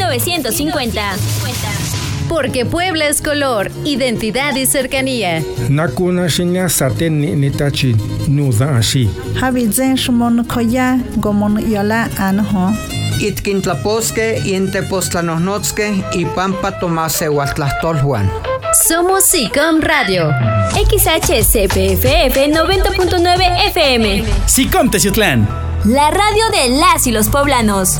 1950. Porque Puebla es color, identidad y cercanía. Nakuna shinya saten nitachi nuda ashi. Habizen shumon koya gomon yola anho. Itkintlaposque, Intepostlanosnotzque y Pampa Tomasehuatlahtolhuan. Somos SICOM Radio. XHCPFF 90.9 FM. SICOM Teciutlán. La radio de las y los poblanos.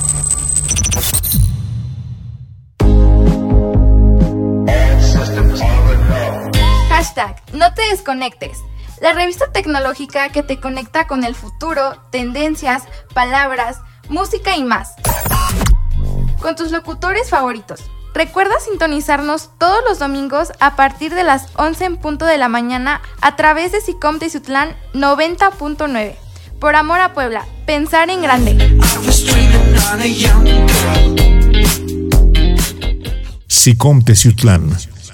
No te desconectes. La revista tecnológica que te conecta con el futuro, tendencias, palabras, música y más. Con tus locutores favoritos. Recuerda sintonizarnos todos los domingos a partir de las 11 en punto de la mañana a través de SICOM Teciutlán 90.9. Por amor a Puebla, pensar en grande. SICOM Teciutlán.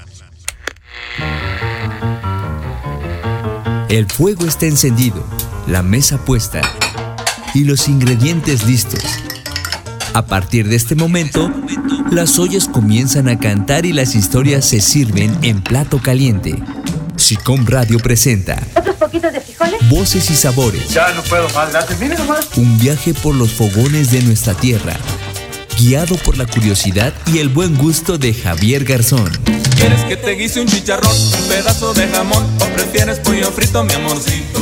El fuego está encendido, la mesa puesta y los ingredientes listos. A partir de este momento, las ollas comienzan a cantar y las historias se sirven en plato caliente. SICOM Radio presenta ¿Otros poquitos de frijoles? Voces y sabores. Ya no puedo más, gracias. Mire nomás. Un viaje por los fogones de nuestra tierra, guiado por la curiosidad y el buen gusto de Javier Garzón. ¿Quieres que te guise un chicharrón, un pedazo de jamón o prefieres pollo frito, mi amorcito?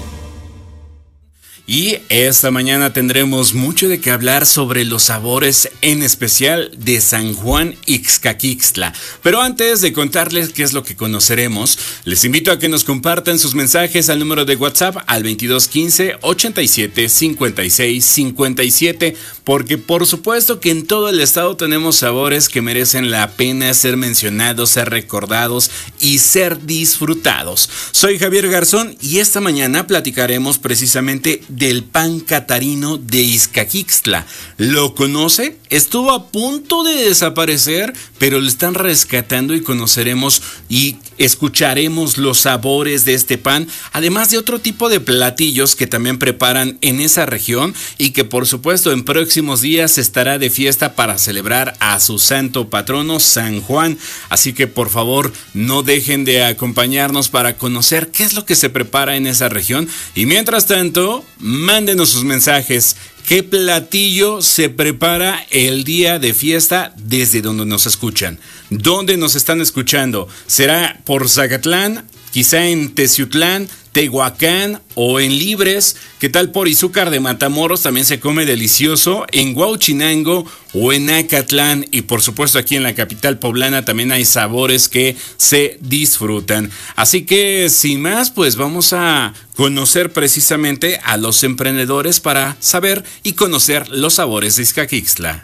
Y esta mañana tendremos mucho de qué hablar sobre los sabores, en especial de San Juan Ixcaquixtla. Pero antes de contarles qué es lo que conoceremos, les invito a que nos compartan sus mensajes al número de WhatsApp al 2215 87 56 57, porque por supuesto que en todo el estado tenemos sabores que merecen la pena ser mencionados, ser recordados y ser disfrutados. Soy Javier Garzón y esta mañana platicaremos precisamente del pan catarino de Ixcaquixtla. ¿Lo conoce? Estuvo a punto de desaparecer, pero lo están rescatando y conoceremos y escucharemos los sabores de este pan, además de otro tipo de platillos que también preparan en esa región y que por supuesto en próximos días estará de fiesta para celebrar a su santo patrono San Juan. Así que por favor no dejen de acompañarnos para conocer qué es lo que se prepara en esa región y mientras tanto mándenos sus mensajes. ¿Qué platillo se prepara el día de fiesta desde donde nos escuchan? ¿Dónde nos están escuchando? ¿Será por Zacatlán? ¿Quizá en Teciutlán, Tehuacán o en Libres? ¿Qué tal por Izúcar de Matamoros? También se come delicioso. En Huauchinango o en Acatlán. Y por supuesto aquí en la capital poblana también hay sabores que se disfrutan. Así que sin más, pues vamos a conocer precisamente a los emprendedores para saber y conocer los sabores de Ixcaquixtla.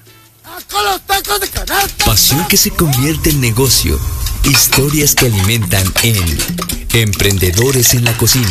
Pasión que se convierte en negocio. Historias que alimentan en Emprendedores en la Cocina.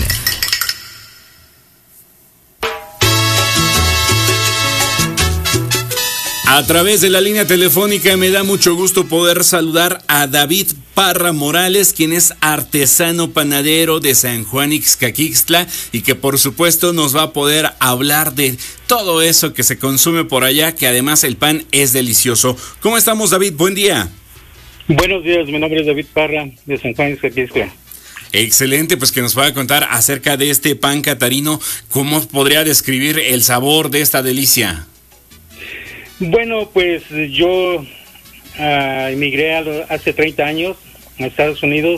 A través de la línea telefónica me da mucho gusto poder saludar a David Parra Morales, quien es artesano panadero de San Juan Ixcaquixtla y que por supuesto nos va a poder hablar de todo eso que se consume por allá, que además el pan es delicioso. ¿Cómo estamos, David? Buen día. Buenos días, mi nombre es David Parra de San Juan Ixcaquixtla. Excelente, pues que nos va a contar acerca de este pan catarino. ¿Cómo podría describir el sabor de esta delicia? Bueno, pues yo emigré hace 30 años a Estados Unidos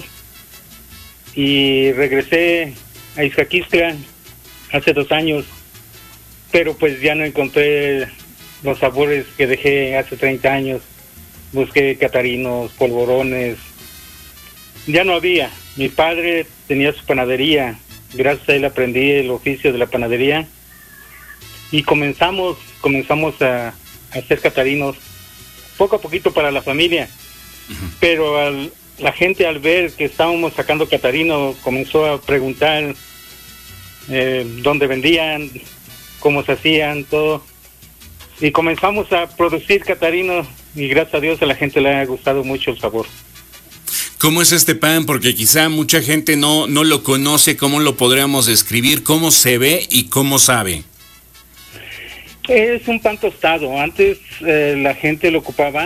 y regresé a Ixcaquixtla hace 2 años, pero pues ya no encontré los sabores que dejé hace 30 años. Busqué catarinos, polvorones, ya no había. Mi padre tenía su panadería, gracias a él aprendí el oficio de la panadería y comenzamos a hacer catarinos poco a poquito para la familia. Pero la gente al ver que estábamos sacando catarino comenzó a preguntar dónde vendían, cómo se hacían, todo. Y comenzamos a producir catarinos y gracias a Dios a la gente le ha gustado mucho el sabor. ¿Cómo es este pan? Porque quizá mucha gente no lo conoce. ¿Cómo lo podríamos describir? ¿Cómo se ve y cómo sabe? Es un pan tostado. Antes la gente lo ocupaba